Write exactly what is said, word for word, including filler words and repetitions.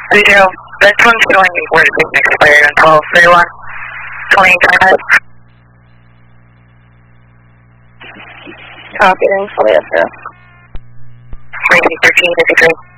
three zero, this one's showing me where it's expired on twelve thirty-one, twenty twenty-five. Copy, then fully up there. thirteen fifty-three.